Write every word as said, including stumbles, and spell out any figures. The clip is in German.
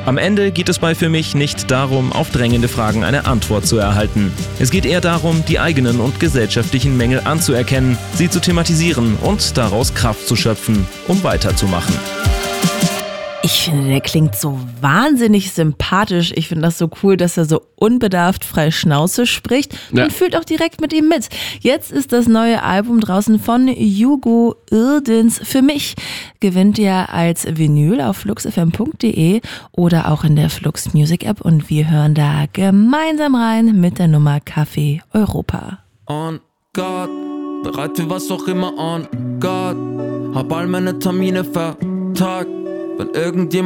Am Ende geht es bei Für mich nicht darum, auf drängende Fragen eine Antwort zu erhalten. Es geht eher darum, die eigenen und gesellschaftlichen Mängel anzuerkennen, sie zu thematisieren und daraus Kraft zu schöpfen, um weiterzumachen. Ich finde, der klingt so wahnsinnig sympathisch. Ich finde das so cool, dass er so unbedarft frei Schnauze spricht. Man ja. fühlt auch direkt mit ihm mit. Jetzt ist das neue Album draußen von Hugo Irdens. Für mich gewinnt ihr als Vinyl auf flux f m punkt d e oder auch in der Flux Music App. Und wir hören da gemeinsam rein mit der Nummer Café Europa. On God, bereit für was auch immer on God. Hab all meine Termine vertagt. Wenn irgendjemand